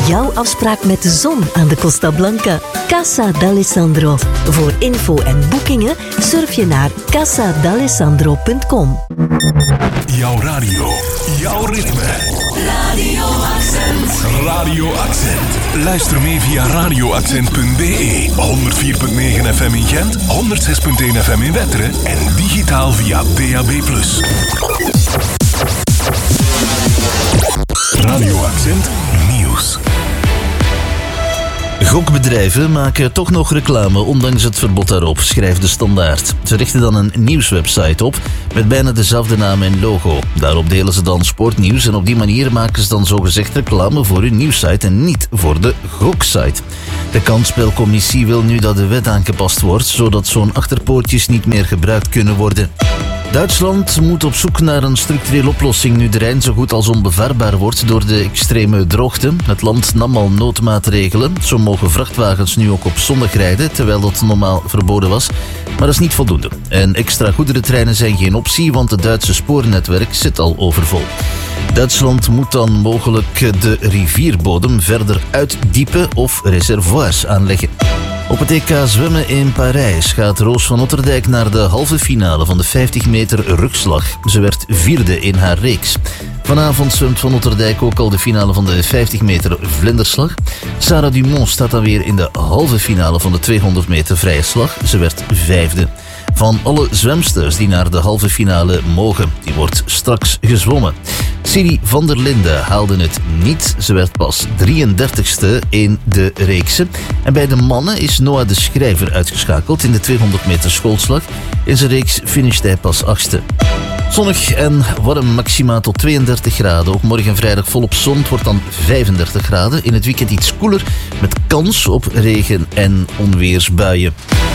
jouw afspraak met de zon aan de Costa Blanca. Casa d'Alessandro. Voor info en boekingen surf je naar casadalessandro.com. Jouw radio, jouw ritme. Radio Accent. Radio Accent. Luister mee via radioaccent.be. 104.9 FM in Gent, 106.1 FM in Wetteren en digitaal via DAB+. Radio Accent Nieuws. Gokbedrijven maken toch nog reclame, ondanks het verbod daarop, schrijft de Standaard. Ze richten dan een nieuwswebsite op met bijna dezelfde naam en logo. Daarop delen ze dan sportnieuws en op die manier maken ze dan zogezegd reclame voor hun nieuwssite en niet voor de goksite. De kansspelcommissie wil nu dat de wet aangepast wordt, zodat zo'n achterpoortjes niet meer gebruikt kunnen worden. Duitsland moet op zoek naar een structurele oplossing nu de Rijn zo goed als onbevaarbaar wordt door de extreme droogte. Het land nam al noodmaatregelen. Zo mogen vrachtwagens nu ook op zondag rijden, terwijl dat normaal verboden was. Maar dat is niet voldoende. En extra goederentreinen zijn geen optie, want het Duitse spoornetwerk zit al overvol. Duitsland moet dan mogelijk de rivierbodem verder uitdiepen of reservoirs aanleggen. Op het EK zwemmen in Parijs gaat Roos van Otterdijk naar de halve finale van de 50 meter rugslag. Ze werd 4e in haar reeks. Vanavond zwemt Van Otterdijk ook al de finale van de 50 meter vlinderslag. Sarah Dumont staat dan weer in de halve finale van de 200 meter vrije slag. Ze werd 5e. Van alle zwemsters die naar de halve finale mogen, die wordt straks gezwommen. Siri van der Linden haalde het niet. Ze werd pas 33ste in de reeksen. En bij de mannen is Noah de Schrijver uitgeschakeld in de 200 meter schoolslag. In zijn reeks finishte hij pas 8ste. Zonnig en warm, maxima tot 32 graden. Ook morgen en vrijdag volop zon. Het wordt dan 35 graden. In het weekend iets koeler met kans op regen- en onweersbuien.